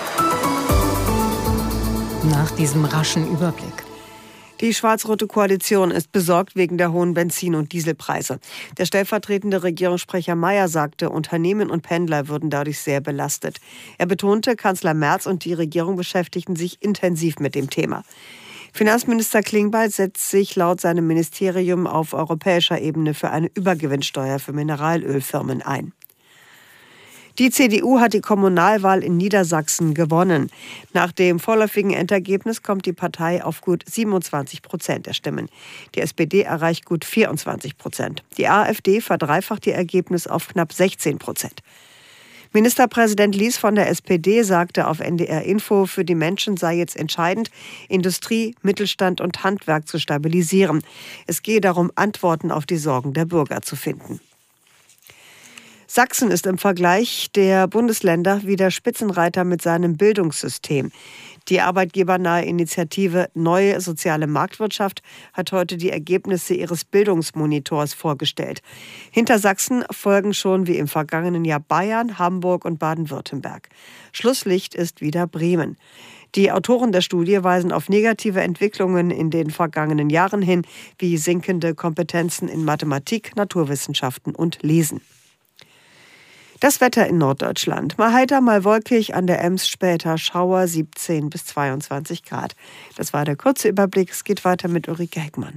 Speaker 3: Nach diesem raschen Überblick.
Speaker 1: Die schwarz-rote Koalition ist besorgt wegen der hohen Benzin- und Dieselpreise. Der stellvertretende Regierungssprecher Mayer sagte, Unternehmen und Pendler würden dadurch sehr belastet. Er betonte, Kanzler Merz und die Regierung beschäftigten sich intensiv mit dem Thema. Finanzminister Klingbeil setzt sich laut seinem Ministerium auf europäischer Ebene für eine Übergewinnsteuer für Mineralölfirmen ein. Die CDU hat die Kommunalwahl in Niedersachsen gewonnen. Nach dem vorläufigen Endergebnis kommt die Partei auf gut 27% der Stimmen. Die SPD erreicht gut 24%. Die AfD verdreifacht ihr Ergebnis auf knapp 16%. Ministerpräsident Lies von der SPD sagte auf NDR Info, für die Menschen sei jetzt entscheidend, Industrie, Mittelstand und Handwerk zu stabilisieren. Es gehe darum, Antworten auf die Sorgen der Bürger zu finden. Sachsen ist im Vergleich der Bundesländer wieder Spitzenreiter mit seinem Bildungssystem. Die arbeitgebernahe Initiative Neue Soziale Marktwirtschaft hat heute die Ergebnisse ihres Bildungsmonitors vorgestellt. Hinter Sachsen folgen schon wie im vergangenen Jahr Bayern, Hamburg und Baden-Württemberg. Schlusslicht ist wieder Bremen. Die Autoren der Studie weisen auf negative Entwicklungen in den vergangenen Jahren hin, wie sinkende Kompetenzen in Mathematik, Naturwissenschaften und Lesen. Das Wetter in Norddeutschland. Mal heiter, mal wolkig, an der Ems später Schauer, 17 bis 22 Grad. Das war der kurze Überblick. Es geht weiter mit Ulrike Heckmann.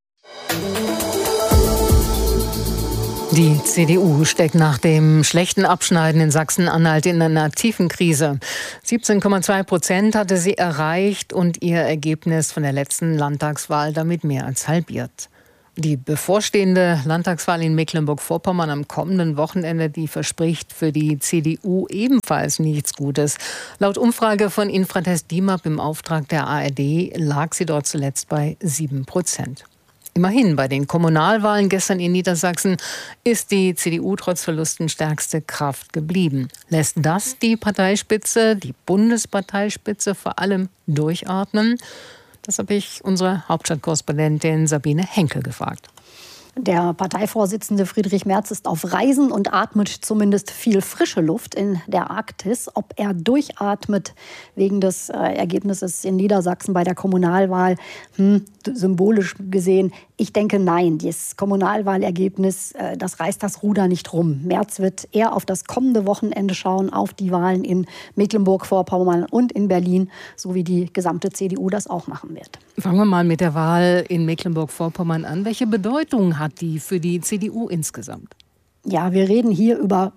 Speaker 3: Die CDU steckt nach dem schlechten Abschneiden in Sachsen-Anhalt in einer tiefen Krise. 17,2% hatte sie erreicht und ihr Ergebnis von der letzten Landtagswahl damit mehr als halbiert. Die bevorstehende Landtagswahl in Mecklenburg-Vorpommern am kommenden Wochenende, die verspricht für die CDU ebenfalls nichts Gutes. Laut Umfrage von Infratest DIMAP im Auftrag der ARD lag sie dort zuletzt bei 7%. Immerhin bei den Kommunalwahlen gestern in Niedersachsen ist die CDU trotz Verlusten stärkste Kraft geblieben. Lässt das die Parteispitze, die Bundesparteispitze vor allem durchatmen? Das habe ich unsere Hauptstadtkorrespondentin Sabine Henkel gefragt.
Speaker 5: Der Parteivorsitzende Friedrich Merz ist auf Reisen und atmet zumindest viel frische Luft in der Arktis. Ob er durchatmet wegen des Ergebnisses in Niedersachsen bei der Kommunalwahl, symbolisch gesehen, ich denke nein. Das Kommunalwahlergebnis, das reißt das Ruder nicht rum. Merz wird eher auf das kommende Wochenende schauen, auf die Wahlen in Mecklenburg-Vorpommern und in Berlin, so wie die gesamte CDU das auch machen wird.
Speaker 3: Fangen wir mal mit der Wahl in Mecklenburg-Vorpommern an. Welche Bedeutung hat die für die CDU insgesamt?
Speaker 5: Ja, wir reden hier über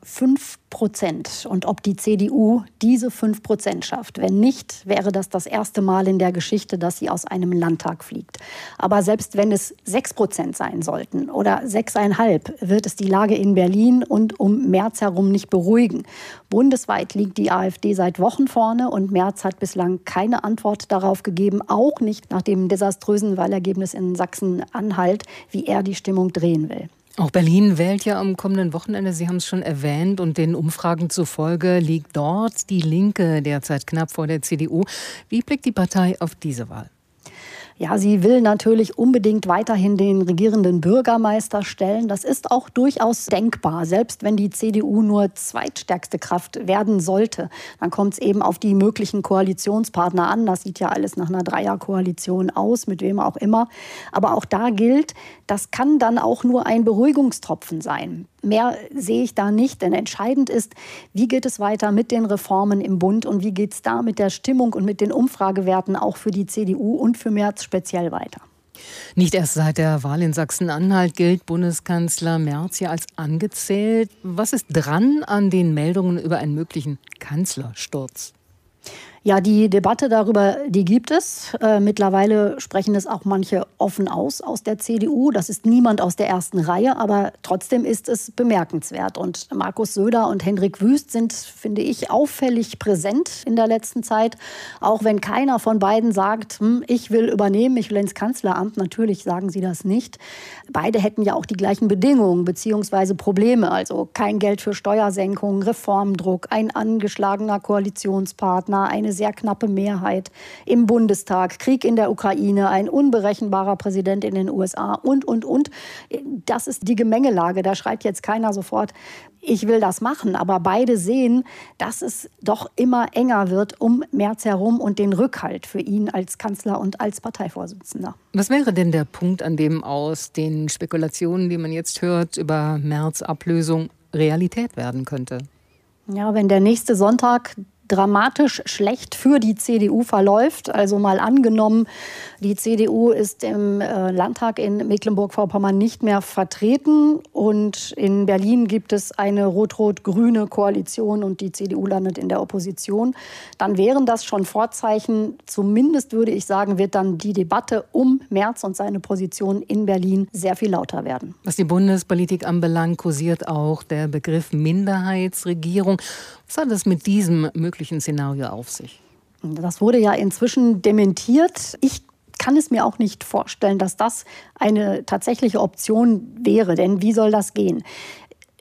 Speaker 5: 5% und ob die CDU diese 5% schafft. Wenn nicht, wäre das erste Mal in der Geschichte, dass sie aus einem Landtag fliegt. Aber selbst wenn es 6% sein sollten oder 6,5, wird es die Lage in Berlin und um Merz herum nicht beruhigen. Bundesweit liegt die AfD seit Wochen vorne und Merz hat bislang keine Antwort darauf gegeben, auch nicht nach dem desaströsen Wahlergebnis in Sachsen-Anhalt, wie er die Stimmung drehen will.
Speaker 3: Auch Berlin wählt ja am kommenden Wochenende, Sie haben es schon erwähnt, und den Umfragen zufolge liegt dort die Linke derzeit knapp vor der CDU. Wie blickt die Partei auf diese Wahl?
Speaker 5: Ja, sie will natürlich unbedingt weiterhin den regierenden Bürgermeister stellen. Das ist auch durchaus denkbar. Selbst wenn die CDU nur zweitstärkste Kraft werden sollte, dann kommt es eben auf die möglichen Koalitionspartner an. Das sieht ja alles nach einer Dreierkoalition aus, mit wem auch immer. Aber auch da gilt, das kann dann auch nur ein Beruhigungstropfen sein. Mehr sehe ich da nicht, denn entscheidend ist, wie geht es weiter mit den Reformen im Bund und wie geht es da mit der Stimmung und mit den Umfragewerten auch für die CDU und für Merz speziell weiter.
Speaker 3: Nicht erst seit der Wahl in Sachsen-Anhalt gilt Bundeskanzler Merz ja als angezählt. Was ist dran an den Meldungen über einen möglichen Kanzlersturz?
Speaker 5: Ja, die Debatte darüber, die gibt es. Mittlerweile sprechen es auch manche offen aus der CDU. Das ist niemand aus der ersten Reihe, aber trotzdem ist es bemerkenswert. Und Markus Söder und Hendrik Wüst sind, finde ich, auffällig präsent in der letzten Zeit. Auch wenn keiner von beiden sagt, ich will übernehmen, ich will ins Kanzleramt. Natürlich sagen sie das nicht. Beide hätten ja auch die gleichen Bedingungen bzw. Probleme. Also kein Geld für Steuersenkungen, Reformdruck, ein angeschlagener Koalitionspartner, eine sehr knappe Mehrheit im Bundestag, Krieg in der Ukraine, ein unberechenbarer Präsident in den USA und. Das ist die Gemengelage. Da schreit jetzt keiner sofort, ich will das machen. Aber beide sehen, dass es doch immer enger wird um Merz herum und den Rückhalt für ihn als Kanzler und als Parteivorsitzender.
Speaker 3: Was wäre denn der Punkt, an dem aus den Spekulationen, die man jetzt hört, über Merz' Ablösung Realität werden könnte?
Speaker 5: Ja, wenn der nächste Sonntag dramatisch schlecht für die CDU verläuft. Also mal angenommen, die CDU ist im Landtag in Mecklenburg-Vorpommern nicht mehr vertreten und in Berlin gibt es eine rot-rot-grüne Koalition und die CDU landet in der Opposition. Dann wären das schon Vorzeichen, zumindest würde ich sagen, wird dann die Debatte um Merz und seine Position in Berlin sehr viel lauter werden.
Speaker 3: Was die Bundespolitik anbelangt, kursiert auch der Begriff Minderheitsregierung. Was hat es mit diesem möglichen Szenario auf sich?
Speaker 5: Das wurde ja inzwischen dementiert. Ich kann es mir auch nicht vorstellen, dass das eine tatsächliche Option wäre. Denn wie soll das gehen?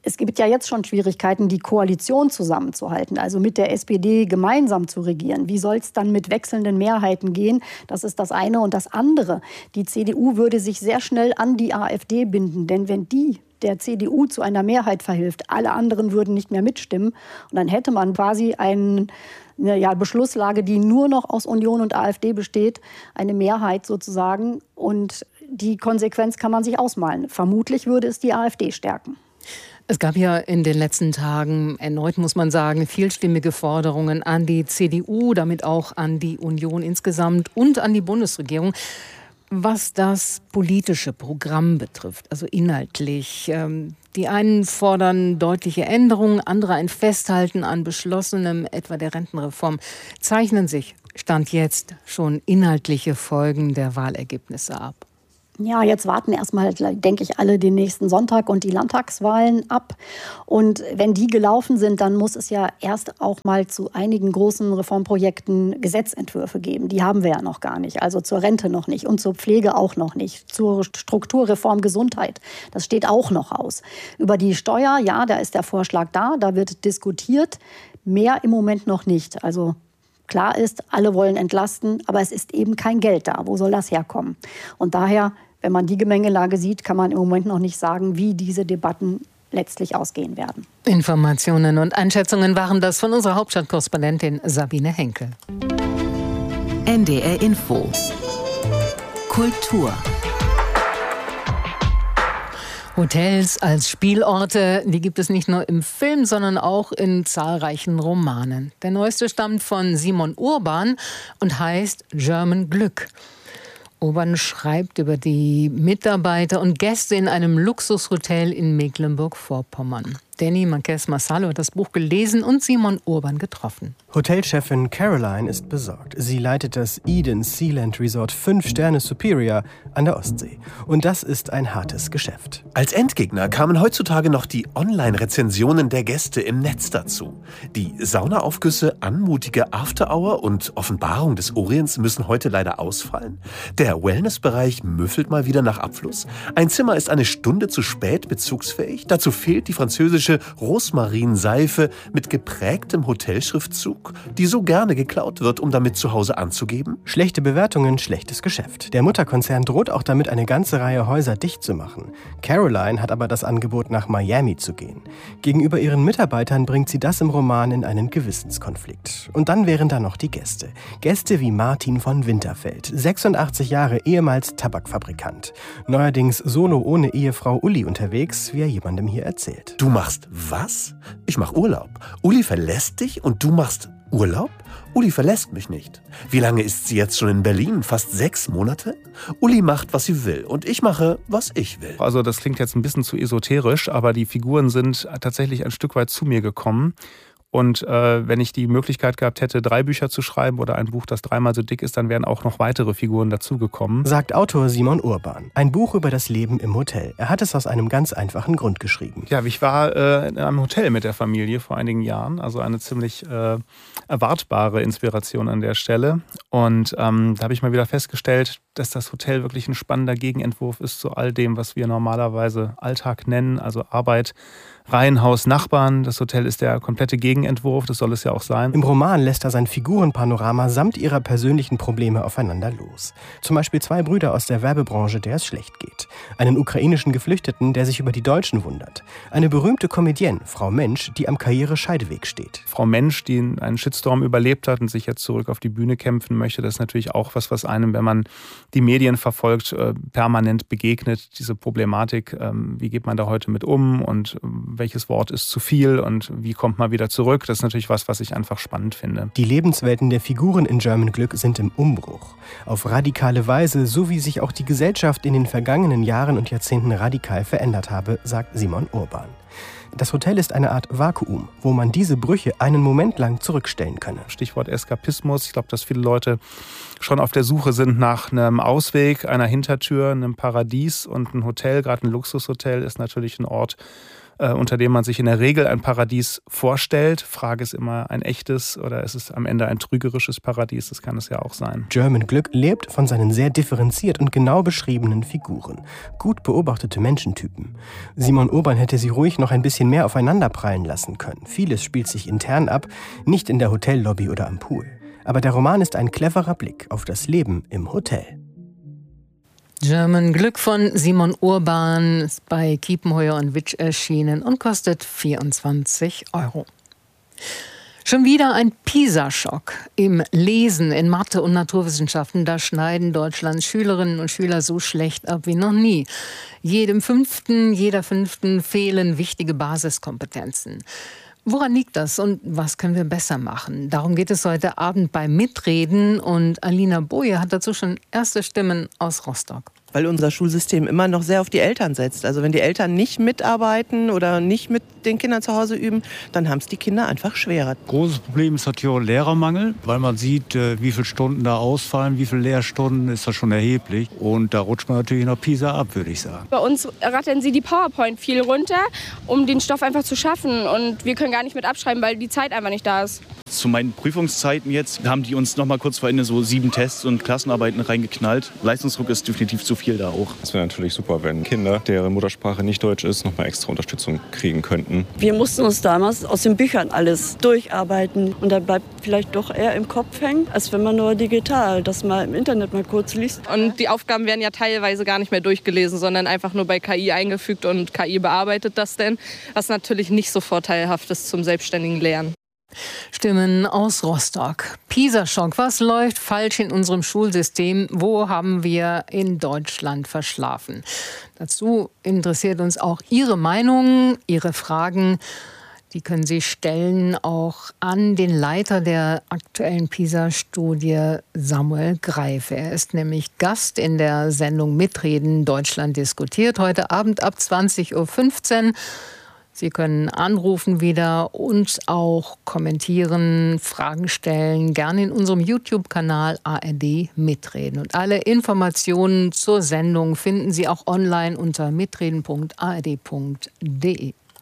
Speaker 5: es gibt ja jetzt schon Schwierigkeiten, die Koalition zusammenzuhalten, also mit der SPD gemeinsam zu regieren. Wie soll es dann mit wechselnden Mehrheiten gehen? Das ist das eine. Und das andere, die CDU würde sich sehr schnell an die AfD binden. Denn wenn die der CDU zu einer Mehrheit verhilft, alle anderen würden nicht mehr mitstimmen. Und dann hätte man quasi eine Beschlusslage, die nur noch aus Union und AfD besteht, eine Mehrheit sozusagen. Und die Konsequenz kann man sich ausmalen. Vermutlich würde es die AfD stärken.
Speaker 3: Es gab ja in den letzten Tagen erneut, muss man sagen, vielstimmige Forderungen an die CDU, damit auch an die Union insgesamt und an die Bundesregierung, was das politische Programm betrifft, also inhaltlich. Die einen fordern deutliche Änderungen, andere ein Festhalten an Beschlossenem, etwa der Rentenreform. Zeichnen sich, Stand jetzt, schon inhaltliche Folgen der Wahlergebnisse ab?
Speaker 5: Ja, jetzt warten erstmal, denke ich, alle den nächsten Sonntag und die Landtagswahlen ab. Und wenn die gelaufen sind, dann muss es ja erst auch mal zu einigen großen Reformprojekten Gesetzentwürfe geben. Die haben wir ja noch gar nicht. Also zur Rente noch nicht und zur Pflege auch noch nicht. Zur Strukturreform Gesundheit. Das steht auch noch aus. Über die Steuer, ja, da ist der Vorschlag da wird diskutiert. Mehr im Moment noch nicht. Also klar ist, alle wollen entlasten, aber es ist eben kein Geld da. Wo soll das herkommen? Und daher, wenn man die Gemengelage sieht, kann man im Moment noch nicht sagen, wie diese Debatten letztlich ausgehen werden.
Speaker 3: Informationen und Einschätzungen waren das von unserer Hauptstadtkorrespondentin Sabine Henkel.
Speaker 2: NDR Info. Kultur.
Speaker 3: Hotels als Spielorte, die gibt es nicht nur im Film, sondern auch in zahlreichen Romanen. Der neueste stammt von Simon Urban und heißt German Glück. Urban schreibt über die Mitarbeiter und Gäste in einem Luxushotel in Mecklenburg-Vorpommern. Danny Marquez-Massalo hat das Buch gelesen und Simon Urban getroffen.
Speaker 7: Hotelchefin Caroline ist besorgt. Sie leitet das Eden Sealand Resort 5 Sterne Superior an der Ostsee. Und das ist ein hartes Geschäft.
Speaker 22: Als Endgegner kamen heutzutage noch die Online-Rezensionen der Gäste im Netz dazu. Die Saunaaufgüsse, anmutige After-Hour und Offenbarung des Orients müssen heute leider ausfallen. Der Wellnessbereich müffelt mal wieder nach Abfluss. Ein Zimmer ist eine Stunde zu spät bezugsfähig. Dazu fehlt die französische Rosmarinseife mit geprägtem Hotelschriftzug, die so gerne geklaut wird, um damit zu Hause anzugeben.
Speaker 7: Schlechte Bewertungen, schlechtes Geschäft. Der Mutterkonzern droht auch damit, eine ganze Reihe Häuser dicht zu machen. Caroline hat aber das Angebot, nach Miami zu gehen. Gegenüber ihren Mitarbeitern bringt sie das im Roman in einen Gewissenskonflikt. Und dann wären da noch die Gäste. Gäste wie Martin von Winterfeld, 86 Jahre, ehemals Tabakfabrikant. Neuerdings solo ohne Ehefrau Uli unterwegs, wie er jemandem hier erzählt.
Speaker 22: Du machst was? Ich mach Urlaub. Uli verlässt dich und du machst Urlaub? Uli verlässt mich nicht. Wie lange ist sie jetzt schon in Berlin? Fast 6 Monate? Uli macht, was sie will und ich mache, was ich will.
Speaker 23: Also das klingt jetzt ein bisschen zu esoterisch, aber die Figuren sind tatsächlich ein Stück weit zu mir gekommen. Und wenn ich die Möglichkeit gehabt hätte, 3 Bücher zu schreiben oder ein Buch, das 3-mal so dick ist, dann wären auch noch weitere Figuren dazugekommen.
Speaker 7: Sagt Autor Simon Urban. Ein Buch über das Leben im Hotel. Er hat es aus einem ganz einfachen Grund geschrieben.
Speaker 23: Ja, ich war in einem Hotel mit der Familie vor einigen Jahren. Also eine ziemlich erwartbare Inspiration an der Stelle. Und da habe ich mal wieder festgestellt, dass das Hotel wirklich ein spannender Gegenentwurf ist zu all dem, was wir normalerweise Alltag nennen, also Arbeit, Reihenhaus, Nachbarn. Das Hotel ist der komplette Gegenentwurf, das soll es ja auch sein.
Speaker 7: Im Roman lässt er sein Figurenpanorama samt ihrer persönlichen Probleme aufeinander los. Zum Beispiel 2 Brüder aus der Werbebranche, der es schlecht geht. Einen ukrainischen Geflüchteten, der sich über die Deutschen wundert. Eine berühmte Comedienne, Frau Mensch, die am Karrierescheideweg steht.
Speaker 23: Frau Mensch, die einen Shitstorm überlebt hat und sich jetzt zurück auf die Bühne kämpfen möchte, das ist natürlich auch was einem, wenn man die Medien verfolgt, permanent begegnet. Diese Problematik, wie geht man da heute mit um und welches Wort ist zu viel und wie kommt man wieder zurück. Das ist natürlich was ich einfach spannend finde.
Speaker 7: Die Lebenswelten der Figuren in German Glück sind im Umbruch. Auf radikale Weise, so wie sich auch die Gesellschaft in den vergangenen Jahren und Jahrzehnten radikal verändert habe, sagt Simon Urban. Das Hotel ist eine Art Vakuum, wo man diese Brüche einen Moment lang zurückstellen könne.
Speaker 23: Stichwort Eskapismus. Ich glaube, dass viele Leute schon auf der Suche sind nach einem Ausweg, einer Hintertür, einem Paradies. Und ein Hotel, gerade ein Luxushotel, ist natürlich ein Ort, unter dem man sich in der Regel ein Paradies vorstellt. Frage ist immer, ein echtes oder ist es am Ende ein trügerisches Paradies? Das kann es ja auch sein.
Speaker 7: German Glück lebt von seinen sehr differenziert und genau beschriebenen Figuren. Gut beobachtete Menschentypen. Simon Urban hätte sie ruhig noch ein bisschen mehr aufeinanderprallen lassen können. Vieles spielt sich intern ab, nicht in der Hotellobby oder am Pool. Aber der Roman ist ein cleverer Blick auf das Leben im Hotel.
Speaker 3: German Glück von Simon Urban ist bei Kiepenheuer & Witsch erschienen und kostet 24 €. Schon wieder ein PISA-Schock im Lesen in Mathe und Naturwissenschaften. Da schneiden Deutschlands Schülerinnen und Schüler so schlecht ab wie noch nie. Jeder Fünften fehlen wichtige Basiskompetenzen. Woran liegt das und was können wir besser machen? Darum geht es heute Abend beim Mitreden und Alina Boje hat dazu schon erste Stimmen aus Rostock.
Speaker 8: Weil unser Schulsystem immer noch sehr auf die Eltern setzt. Also wenn die Eltern nicht mitarbeiten oder nicht mit den Kindern zu Hause üben, dann haben es die Kinder einfach schwerer.
Speaker 9: Großes Problem ist natürlich auch Lehrermangel, weil man sieht, wie viele Stunden da ausfallen, wie viele Lehrstunden, ist das schon erheblich. Und da rutscht man natürlich noch PISA ab, würde ich sagen.
Speaker 10: Bei uns rattern sie die PowerPoint viel runter, um den Stoff einfach zu schaffen. Und wir können gar nicht mit abschreiben, weil die Zeit einfach nicht da ist.
Speaker 24: Zu meinen Prüfungszeiten jetzt haben die uns noch mal kurz vor Ende so 7 Tests und Klassenarbeiten reingeknallt. Leistungsdruck ist definitiv zu viel da auch.
Speaker 25: Es wäre natürlich super, wenn Kinder, deren Muttersprache nicht Deutsch ist, noch mal extra Unterstützung kriegen könnten.
Speaker 26: Wir mussten uns damals aus den Büchern alles durcharbeiten und dann bleibt vielleicht doch eher im Kopf hängen, als wenn man nur digital das mal im Internet mal kurz liest.
Speaker 10: Und die Aufgaben werden ja teilweise gar nicht mehr durchgelesen, sondern einfach nur bei KI eingefügt und KI bearbeitet das denn, was natürlich nicht so vorteilhaft ist zum selbstständigen Lernen.
Speaker 3: Stimmen aus Rostock. PISA-Schock. Was läuft falsch in unserem Schulsystem? Wo haben wir in Deutschland verschlafen? Dazu interessiert uns auch Ihre Meinung, Ihre Fragen. Die können Sie stellen auch an den Leiter der aktuellen PISA-Studie, Samuel Greif. Er ist nämlich Gast in der Sendung Mitreden Deutschland diskutiert. Heute Abend ab 20:15 Uhr. Sie können anrufen wieder und auch kommentieren, Fragen stellen, gerne in unserem YouTube-Kanal ARD Mitreden. Und alle Informationen zur Sendung finden Sie auch online unter mitreden.ard.de.